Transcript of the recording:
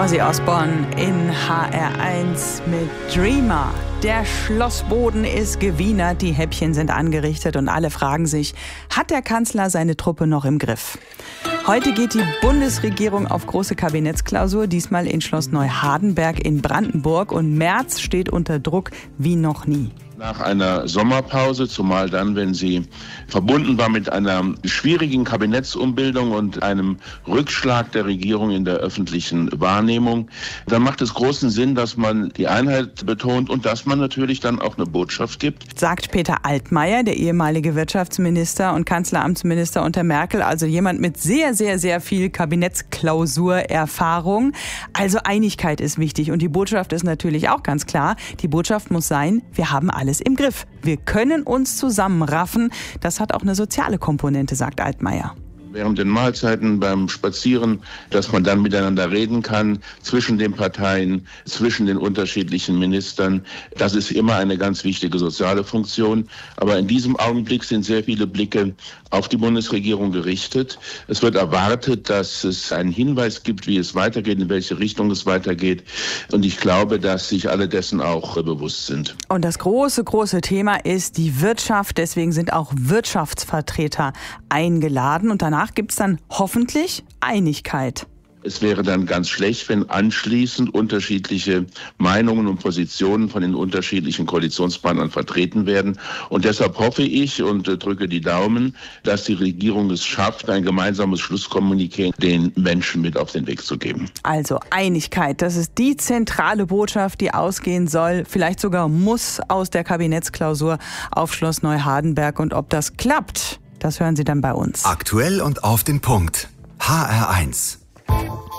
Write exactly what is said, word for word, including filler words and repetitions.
Ozzy Osbourne in H R eins mit Dreamer. Der Schlossboden ist gewienert, die Häppchen sind angerichtet und alle fragen sich, hat der Kanzler seine Truppe noch im Griff? Heute geht die Bundesregierung auf große Kabinettsklausur, diesmal in Schloss Neuhardenberg in Brandenburg, und Merz steht unter Druck wie noch nie. Nach einer Sommerpause, zumal dann, wenn sie verbunden war mit einer schwierigen Kabinettsumbildung und einem Rückschlag der Regierung in der öffentlichen Wahrnehmung, dann macht es großen Sinn, dass man die Einheit betont und dass man natürlich dann auch eine Botschaft gibt. Sagt Peter Altmaier, der ehemalige Wirtschaftsminister und Kanzleramtsminister unter Merkel, also jemand mit sehr, sehr, sehr viel Kabinettsklausurerfahrung. Also Einigkeit ist wichtig und die Botschaft ist natürlich auch ganz klar. Die Botschaft muss sein, wir haben alles im Griff. Wir können uns zusammenraffen. Das hat auch eine soziale Komponente, sagt Altmaier. Während den Mahlzeiten, beim Spazieren, dass man dann miteinander reden kann, zwischen den Parteien, zwischen den unterschiedlichen Ministern. Das ist immer eine ganz wichtige soziale Funktion. Aber in diesem Augenblick sind sehr viele Blicke auf die Bundesregierung gerichtet. Es wird erwartet, dass es einen Hinweis gibt, wie es weitergeht, in welche Richtung es weitergeht. Und ich glaube, dass sich alle dessen auch bewusst sind. Und das große, große Thema ist die Wirtschaft. Deswegen sind auch Wirtschaftsvertreter eingeladen. Und danach gibt es dann hoffentlich Einigkeit. Es wäre dann ganz schlecht, wenn anschließend unterschiedliche Meinungen und Positionen von den unterschiedlichen Koalitionspartnern vertreten werden. Und deshalb hoffe ich und drücke die Daumen, dass die Regierung es schafft, ein gemeinsames Schlusskommuniqué den Menschen mit auf den Weg zu geben. Also Einigkeit, das ist die zentrale Botschaft, die ausgehen soll, vielleicht sogar muss, aus der Kabinettsklausur auf Schloss Neuhardenberg. Und ob das klappt, das hören Sie dann bei uns. Aktuell und auf den Punkt. H R eins.